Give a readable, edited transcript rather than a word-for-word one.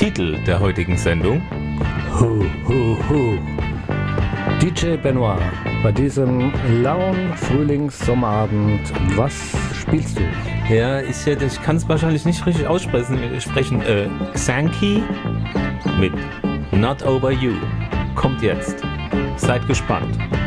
Titel der heutigen Sendung. Ho, ho, ho. DJ Benoit, bei diesem lauen Frühlings-Sommerabend, was spielst du? Ja, ich kann es wahrscheinlich nicht richtig aussprechen. Xanki mit Not Over You kommt jetzt. Seid gespannt.